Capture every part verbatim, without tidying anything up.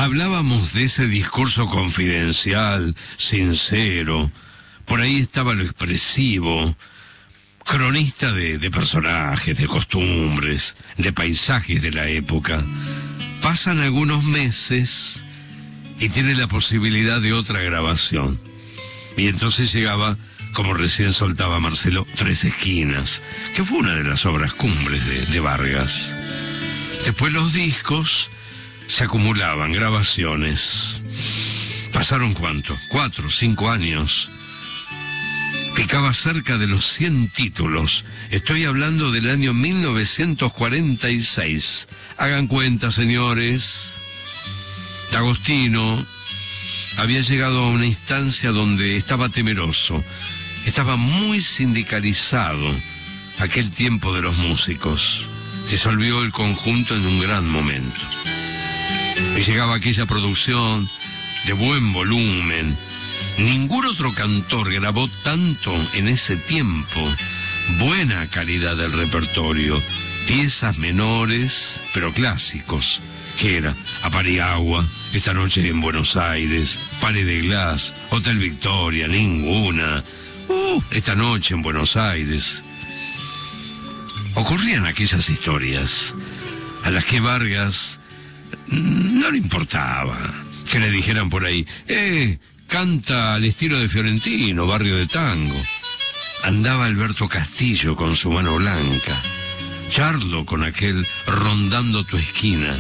Hablábamos de ese discurso confidencial, sincero. Por ahí estaba lo expresivo, cronista de, de personajes, de costumbres, de paisajes de la época. Pasan algunos meses y tiene la posibilidad de otra grabación. Y entonces llegaba, como recién soltaba Marcelo, Tres Esquinas, que fue una de las obras cumbres de, de Vargas. Después los discos se acumulaban, grabaciones. Pasaron ¿cuánto? Cuatro, cinco años. Picaba cerca de los cien títulos. Estoy hablando del año mil novecientos cuarenta y seis. Hagan cuenta, señores. D'Agostino había llegado a una instancia donde estaba temeroso. Estaba muy sindicalizado aquel tiempo de los músicos. Disolvió el conjunto en un gran momento. Y llegaba aquella producción de buen volumen. Ningún otro cantor grabó tanto en ese tiempo. Buena calidad del repertorio. Piezas menores, pero clásicos. Que era Apariagua, Esta noche en Buenos Aires, Palais de Glace, Hotel Victoria, ninguna. Uh, Esta noche en Buenos Aires. Ocurrían aquellas historias a las que Vargas no le importaba que le dijeran por ahí, eh, canta al estilo de Fiorentino, Barrio de Tango. Andaba Alberto Castillo con su mano blanca, Charlo con aquel Rondando tu esquina.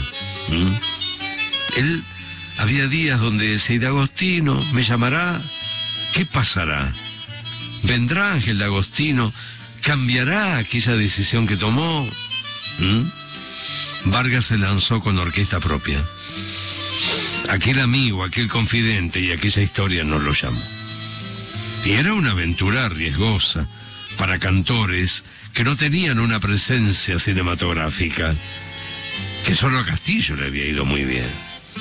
¿Mm? Él, había días donde decía, D'Agostino me llamará, ¿qué pasará? ¿Vendrá Ángel D'Agostino? ¿Cambiará aquella decisión que tomó? ¿Mm? Vargas se lanzó con orquesta propia. Aquel amigo, aquel confidente y aquella historia nos lo llamó. Y era una aventura riesgosa para cantores que no tenían una presencia cinematográfica, que solo a Castillo le había ido muy bien.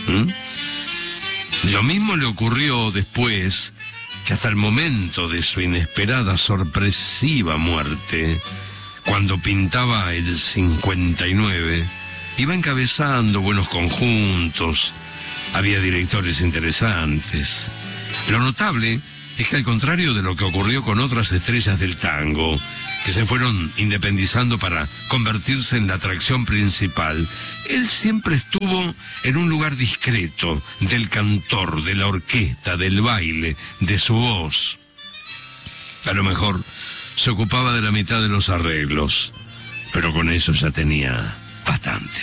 ¿Mm? Lo mismo le ocurrió después, que hasta el momento de su inesperada, sorpresiva muerte, cuando pintaba el cincuenta y nueve, iba encabezando buenos conjuntos, había directores interesantes. Lo notable es que, al contrario de lo que ocurrió con otras estrellas del tango, que se fueron independizando para convertirse en la atracción principal, él siempre estuvo en un lugar discreto del cantor, de la orquesta, del baile, de su voz. A lo mejor se ocupaba de la mitad de los arreglos, pero con eso ya tenía bastante.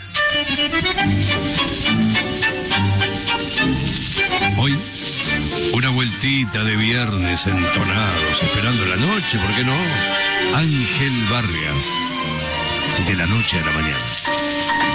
Hoy, una vueltita de viernes entonados, esperando la noche, ¿por qué no? Ángel Vargas, de la noche a la mañana.